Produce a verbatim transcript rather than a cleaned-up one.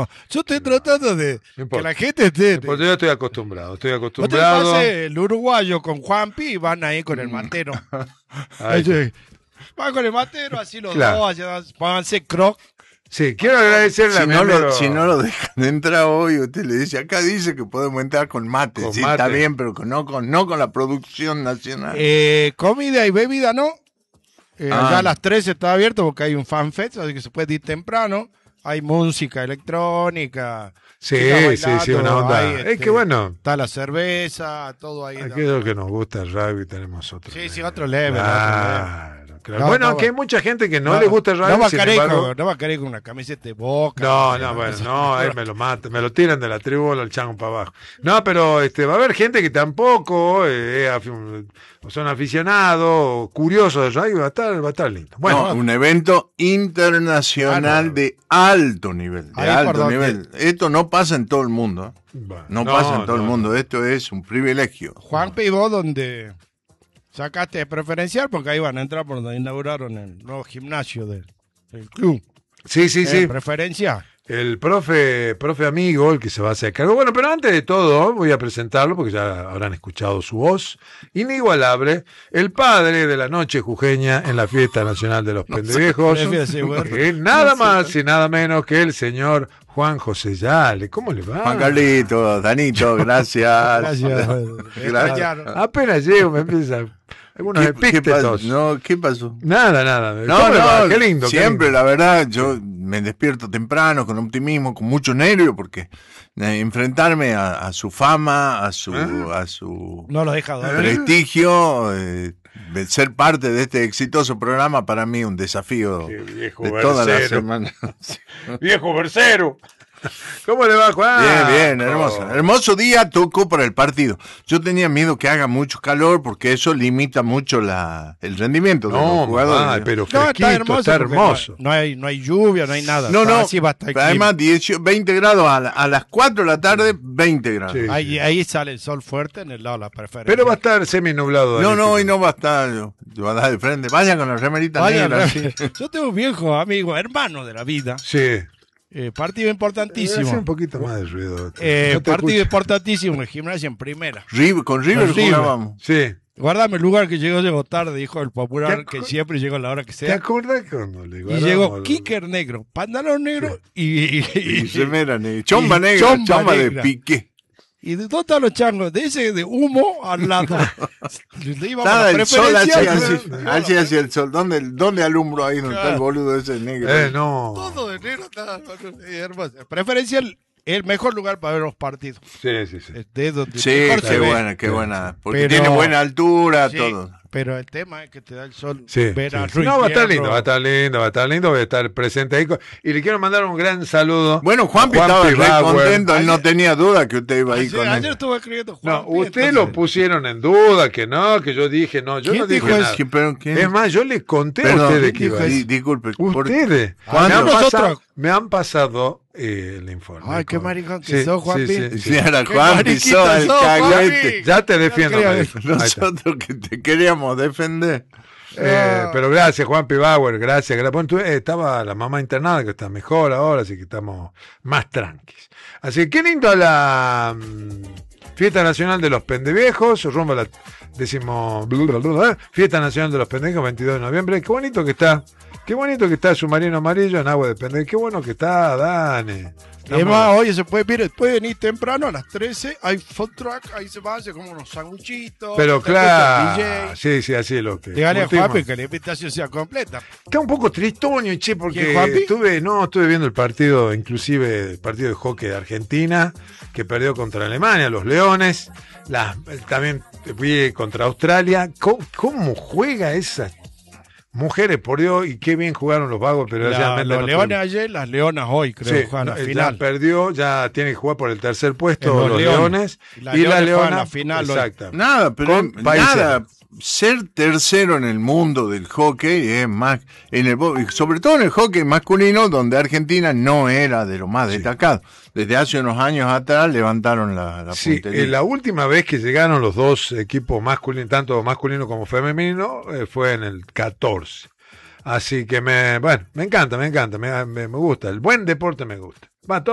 no. Yo estoy tratando de No que importa. la gente esté. Porque yo estoy acostumbrado, estoy Vos te acostumbrado. pase el uruguayo con Juanpi y van ahí con el matero. Ahí está. Ese- Van con el matero, así los Claro. dos, allá, pónganse croc. Sí, quiero agradecerle a Si mi no, amigo- lo, si no lo dejan de entrar hoy, usted le dice, acá dice que podemos entrar con mate. Con Sí, mate. está bien, pero con- no, con, no con la producción nacional. Eh, comida y bebida, ¿no? Eh, Ah. Allá a las tres está abierto porque hay un fanfest, así que se puede ir temprano. Hay música electrónica. Sí, chicas sí, sí, una bailando, onda. hay, Es este, que bueno, Está la cerveza, todo ahí. aquello que nos gusta el rugby tenemos otro. Sí, sí, level. otro level, Claro, claro. No, bueno, no, aunque hay bueno. mucha gente que no, No, le gusta el rugby. No va a sin querer embargo- con, no va a querer con una camiseta de Boca. No, no, bueno, no, ahí me lo matan, me lo tiran de la tribuna el chango para abajo. No, pero este va a haber gente que tampoco eh, es afi- son aficionados, curiosos del rugby, va a estar, va a estar lindo. Bueno, No, un evento internacional Ah, no. de alto nivel, de Ahí por alto donde- nivel. Esto no pasa en todo el mundo. ¿eh? bueno, No, pasa en todo no, el mundo. Esto es un privilegio. Juan y vos donde sacaste de preferencial porque ahí van a entrar por donde inauguraron el nuevo gimnasio del, del club. Sí, sí, Eh, sí. Preferencia. El profe, profe amigo, el que se va a hacer cargo. Bueno, pero antes de todo, voy a presentarlo porque ya habrán escuchado su voz. Inigualable, el padre de la noche jujeña en la fiesta nacional de los pendeviejos. prefiero ser huérfano. Que nada más y nada menos que el señor Juan José Yale. ¿Cómo le va? Juan Carlito, Danito, gracias. Gracias. Gracias. Apenas llego, me empieza algunos ¿Qué, qué epítetos. pasó? No, ¿qué pasó? Nada, nada. No, ¿Cómo le va? no, Qué lindo. qué siempre, lindo. la verdad, yo me despierto temprano, con optimismo, con mucho nervio, porque eh, enfrentarme a, a su fama, a su, Ah. a su No lo deja dormir. prestigio, eh, de ser parte de este exitoso programa, para mí un desafío Qué viejo de toda la versero. semana. Viejo versero. ¿Cómo le va, Juan? Bien, bien, hermoso. Hermoso día tocó para el partido. Yo tenía miedo que haga mucho calor porque eso limita mucho la, el rendimiento de No, los jugadores. mamá, pero No, fresquito, está hermoso. está porque hermoso. No, no hay, no hay lluvia, no hay nada. No, Está no, así va a estar el clima. además dieciocho, veinte grados a, la- a las cuatro de la tarde, veinte grados. Sí. Ahí, ahí sale el sol fuerte en el lado de la preferencia. Pero va a estar semi-nublado. No, Danito. no, hoy no va a estar. Yo, yo voy a dar de frente. Vayan con la remerita Vaya, negra. yo tengo un viejo amigo, hermano de la vida. Sí. Eh, partido Hace importantísimo. un poquito más de ruido. Eh, No te partido escucho. importantísimo en gimnasia en primera. River- con River Con River. jugábamos. Sí. Guardame el lugar que llegó, llegó tarde, dijo el ¿Te popular, acu- que siempre llegó a la hora que ¿Te sea. acuerdas cuando le Y guardamos llegó el- kicker negro, pantalón negro y, y, Y remera negra. Chomba y negra, chomba chomba, de negra. piqué. y de dónde están los changos, de ese de humo al lado. Le íbamos a Nada, la el sol preferencia, hacia, así, pero- hacia, hacia el sol. ¿Dónde, dónde alumbro ahí donde está el Claro. boludo ese negro? Eh, no. Todo de negro está eh, hermoso. Preferencia el, el mejor lugar para ver los partidos. Sí, sí, sí. Es de donde Sí, mejor qué se ve. buena, qué buena. Porque Pero- tiene buena altura, Sí, todo. pero el tema es que te da el sol Sí, ver a sí. Ruiz No, va a estar Hierro. lindo, va a estar lindo, va a estar lindo, voy a estar presente ahí. con- Y le quiero mandar un gran saludo. Bueno, Juanpi a estaba re Bauer. contento, él no Ayer- tenía duda que usted iba ahí Ayer, con ayer él. estuve escribiendo Juan. No, usted lo pusieron en duda, que no, que yo dije, no, yo ¿Quién no dije dijo nada. ¿Quién- pero quién? Es más, yo les conté a Perdón, ustedes ¿quién que dijo iba a eso? ir. Di- Disculpe. por- Ustedes. ¿Cuándo? Me han, Nosotros. pasado, me han pasado eh, el informe. Ay, qué Con- maricón que sos, Juanpi. sí, sí, Sí, sí. era Qué Juanpi, mariquita sos el sos, caguete. Juanpi. Ya te defiendo. creo me que- dijo. Ahí está. Nosotros que te queríamos defender. Eh, pero gracias, Juan P. Bauer, gracias. gra- Bueno, tú, eh, estaba la mamá internada, que está mejor ahora, así que estamos más tranquilos. Así que qué lindo la mm, Fiesta Nacional de los Pendeviejos, rumbo a la décimo Fiesta Nacional de los Pendeviejos, veintidós de noviembre. Qué bonito que está, qué bonito que está el submarino amarillo en agua de pendejo. Qué bueno que está, Dani. Es más, oye, se puede, mire, puede venir temprano a las trece, hay food truck, ahí se va a hacer como unos sanguchitos. Pero te claro, escucha el D J. sí, sí, así es lo que. Dígale a curtimos. Juanpi que la invitación sea completa. Está un poco tristoño, che, porque ¿Quién, Juanpi? estuve, no, estuve viendo el partido, inclusive el partido de hockey de Argentina, que perdió contra Alemania, los Leones. La, también vi contra Australia. ¿Cómo, cómo juega esas mujeres, por Dios? Y qué bien jugaron los vagos, pero La- realmente los no leones tuvimos- ayer, las leonas hoy, creo, Sí, juegan la no, ya final. perdió, ya tiene que jugar por el tercer puesto En los, los Leones, Leones. Y la y la Leones juegan Leona la final hoy. exacto. Nada, pero Con países. nada. Ser tercero en el mundo del hockey es más, en el, bo- sobre todo en el hockey masculino, donde Argentina no era de lo más destacado. Desde hace unos años atrás levantaron la, la Sí, puntería. eh, la última vez que llegaron los dos equipos masculinos, tanto masculino como femenino, eh, fue en el catorce. Así que me, bueno, me encanta, me encanta, me, me, me gusta. El buen deporte me gusta. Va,